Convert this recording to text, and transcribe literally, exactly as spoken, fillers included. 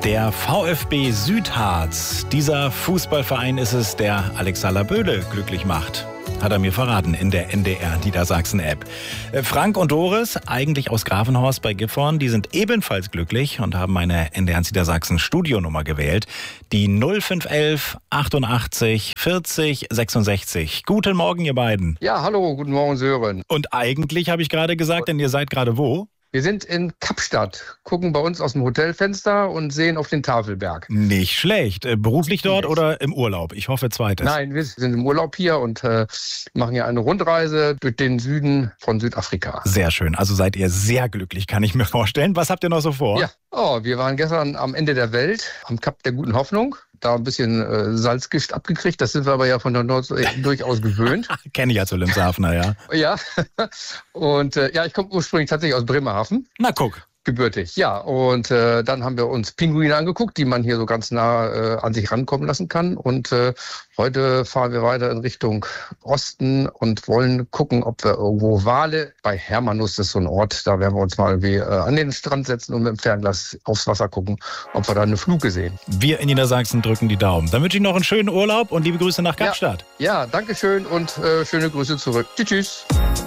Der VfB Südharz, dieser Fußballverein ist es, der Alexander Böhle glücklich macht. Hat er mir verraten in der N D R Niedersachsen-App. Frank und Doris, eigentlich aus Grafenhorst bei Gifhorn, die sind ebenfalls glücklich und haben meine N D R Niedersachsen Studionummer gewählt. Die null fünf eins eins achtundachtzig vierzig sechsundsechzig. Guten Morgen, ihr beiden. Ja, hallo, guten Morgen, Sören. Und eigentlich habe ich gerade gesagt, denn ihr seid gerade wo? Wir sind in Kapstadt, gucken bei uns aus dem Hotelfenster und sehen auf den Tafelberg. Nicht schlecht. Beruflich dort oder im Urlaub? Ich hoffe zweites. Nein, wir sind im Urlaub hier und äh, machen hier eine Rundreise durch den Süden von Südafrika. Sehr schön. Also seid ihr sehr glücklich, kann ich mir vorstellen. Was habt ihr noch so vor? Ja, oh, wir waren gestern am Ende der Welt, am Kap der Guten Hoffnung. Da ein bisschen äh, Salzgischt abgekriegt. Das sind wir aber ja von der Nordsee durchaus gewöhnt. Kenne ich ja zu Wilhelmshavener, ja. Ja, und äh, ja, ich komme ursprünglich tatsächlich aus Bremerhaven. Na guck. Gebürtig, ja. Und äh, dann haben wir uns Pinguine angeguckt, die man hier so ganz nah äh, an sich rankommen lassen kann. Und äh, heute fahren wir weiter in Richtung Osten und wollen gucken, ob wir irgendwo Wale, bei Hermanus, das ist so ein Ort, da werden wir uns mal irgendwie, äh, an den Strand setzen und mit dem Fernglas aufs Wasser gucken, ob wir da eine Fluke sehen. Wir in Niedersachsen drücken die Daumen. Dann wünsche ich noch einen schönen Urlaub und liebe Grüße nach Kapstadt. Ja, ja, danke schön und äh, schöne Grüße zurück. Tschüss, tschüss.